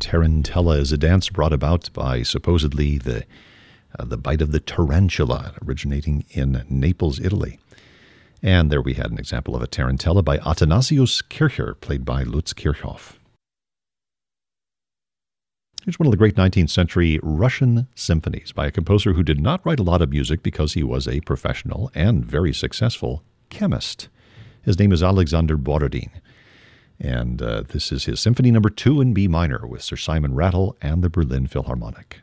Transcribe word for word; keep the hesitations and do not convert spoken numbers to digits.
tarantella is a dance brought about by supposedly the uh, the bite of the tarantula, originating in Naples, Italy. And there we had an example of a tarantella by Athanasius Kircher, played by Lutz Kirchhoff. Here's one of the great nineteenth century Russian symphonies by a composer who did not write a lot of music because he was a professional and very successful chemist. His name is Alexander Borodin. And uh, this is his Symphony Number Two in B minor with Sir Simon Rattle and the Berlin Philharmonic.